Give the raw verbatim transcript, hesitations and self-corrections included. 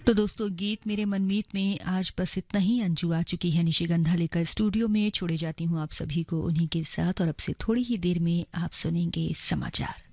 तो दोस्तों, गीत मेरे मनमीत में आज बस इतना ही। अंजू आ चुकी है निशिगंधा लेकर स्टूडियो में। छोड़े जाती हूँ आप सभी को उन्हीं के साथ, और अब से थोड़ी ही देर में आप सुनेंगे समाचार।